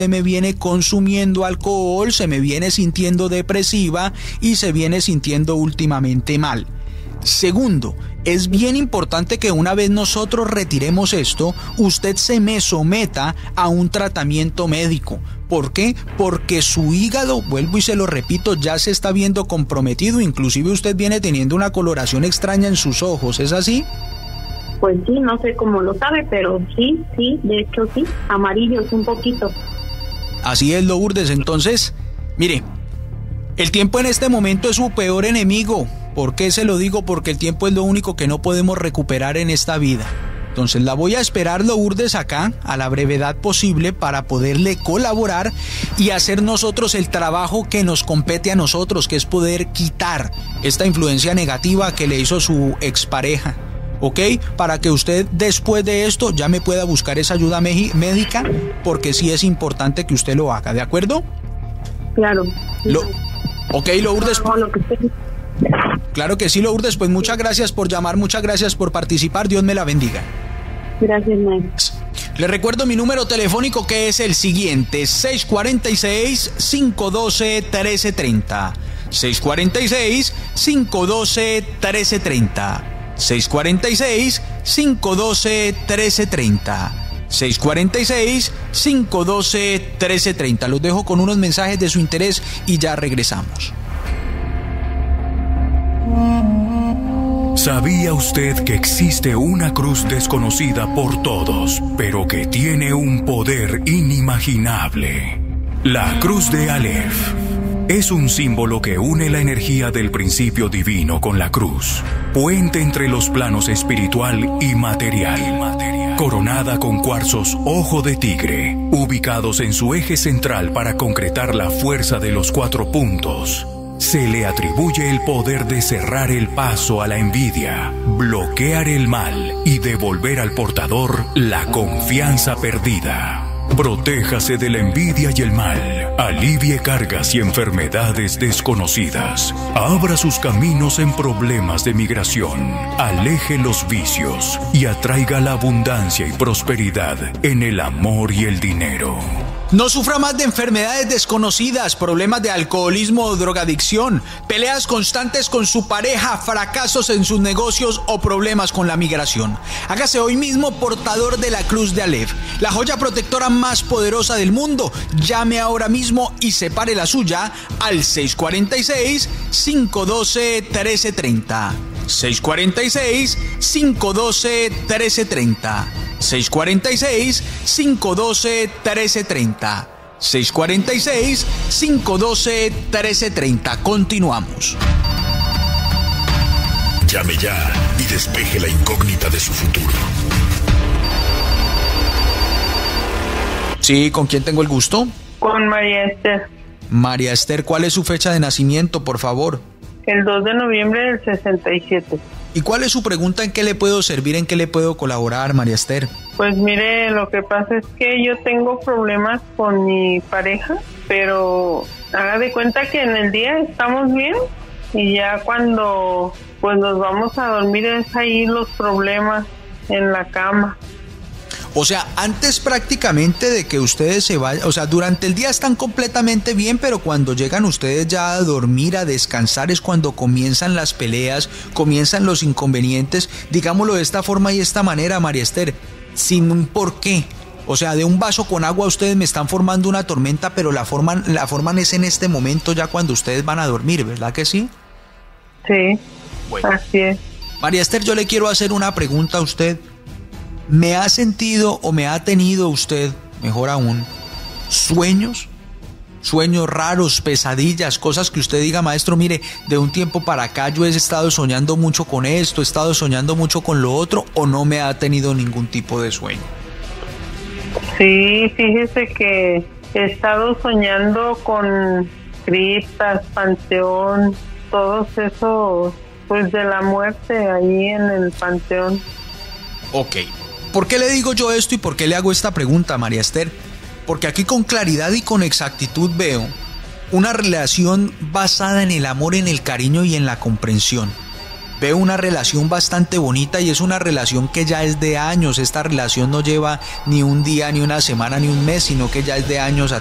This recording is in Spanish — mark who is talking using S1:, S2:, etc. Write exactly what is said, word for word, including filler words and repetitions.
S1: se me viene consumiendo alcohol, se me viene sintiendo depresiva y se viene sintiendo últimamente mal. Segundo, es bien importante que una vez nosotros retiremos esto, usted se me someta a un tratamiento médico. ¿Por qué? Porque su hígado, vuelvo y se lo repito, ya se está viendo comprometido. Inclusive usted viene teniendo una coloración extraña en sus ojos, ¿es así?
S2: Pues sí, no sé cómo lo sabe, pero sí, sí, de hecho sí, amarillos un poquito.
S1: Así es, Lourdes. Entonces, mire, el tiempo en este momento es su peor enemigo. ¿Por qué se lo digo? Porque el tiempo es lo único que no podemos recuperar en esta vida. Entonces la voy a esperar, Lourdes, acá a la brevedad posible para poderle colaborar y hacer nosotros el trabajo que nos compete a nosotros, que es poder quitar esta influencia negativa que le hizo su expareja. ¿Ok? Para que usted después de esto ya me pueda buscar esa ayuda médica, porque sí es importante que usted lo haga, ¿de acuerdo?
S2: Claro.
S1: Lo, ok, Lourdes.
S2: No, lo que usted...
S1: Claro que sí, Lourdes, pues muchas gracias por llamar, muchas gracias por participar, Dios me la bendiga.
S2: Gracias, Max.
S1: Le recuerdo mi número telefónico, que es el siguiente, seis cuatro seis, cinco uno dos, uno tres tres cero. seis cuatro seis, cinco uno dos, uno tres tres cero. seis cuatro seis, cinco uno dos, uno tres tres cero. seis cuatro seis, cinco uno dos, uno tres tres cero. Los dejo con unos mensajes de su interés y ya regresamos.
S3: ¿Sabía usted que existe una cruz desconocida por todos, pero que tiene un poder inimaginable? La cruz de Aleph es un símbolo que une la energía del principio divino con la cruz, puente entre los planos espiritual y material, coronada con cuarzos ojo de tigre, ubicados en su eje central para concretar la fuerza de los cuatro puntos. Se le atribuye el poder de cerrar el paso a la envidia, bloquear el mal y devolver al portador la confianza perdida. Protéjase de la envidia y el mal, alivie cargas y enfermedades desconocidas, abra sus caminos en problemas de migración, aleje los vicios y atraiga la abundancia y prosperidad en el amor y el dinero.
S1: No sufra más de enfermedades desconocidas, problemas de alcoholismo o drogadicción, peleas constantes con su pareja, fracasos en sus negocios o problemas con la migración. Hágase hoy mismo portador de la cruz de Aleph, la joya protectora más poderosa del mundo. Llame ahora mismo y separe la suya al seis cuatro seis, cinco uno dos, uno tres tres cero. seis cuatro seis, cinco uno dos, uno tres tres cero. seis cuatro seis, cinco uno dos, uno tres tres cero. seis cuatro seis, cinco uno dos, uno tres tres cero. Continuamos.
S3: Llame ya y despeje la incógnita de su futuro.
S1: Sí, ¿con quién tengo el gusto?
S4: Con María Esther.
S1: María Esther, ¿cuál es su fecha de nacimiento, por favor?
S4: El dos de noviembre del sesenta y siete.
S1: ¿Y cuál es su pregunta? ¿En qué le puedo servir? ¿En qué le puedo colaborar, María Esther?
S4: Pues mire, lo que pasa es que yo tengo problemas con mi pareja, pero haga de cuenta que en el día estamos bien y ya cuando pues nos vamos a dormir es ahí los problemas en la cama.
S1: O sea, antes prácticamente de que ustedes se vayan, o sea, durante el día están completamente bien, pero cuando llegan ustedes ya a dormir, a descansar, es cuando comienzan las peleas, comienzan los inconvenientes, digámoslo de esta forma y esta manera, María Esther, sin un porqué. O sea, de un vaso con agua ustedes me están formando una tormenta, pero la forman, la forman es en este momento ya cuando ustedes van a dormir, ¿verdad que sí?
S4: Sí,
S1: bueno.
S4: Así es.
S1: María Esther, yo le quiero hacer una pregunta a usted. ¿Me ha sentido o me ha tenido usted, mejor aún, sueños? Sueños raros, pesadillas, cosas que usted diga, maestro, mire, de un tiempo para acá yo he estado soñando mucho con esto, he estado soñando mucho con lo otro, o no me ha tenido ningún tipo de sueño.
S4: Sí, fíjese que he estado soñando con criptas, panteón, todos esos, pues de la muerte ahí en el panteón.
S1: Ok. ¿Por qué le digo yo esto y por qué le hago esta pregunta, María Esther? Porque aquí con claridad y con exactitud veo una relación basada en el amor, en el cariño y en la comprensión. veo una relación bastante bonita y es una relación que ya es de años. Esta relación no lleva ni un día, ni una semana, ni un mes, sino que ya es de años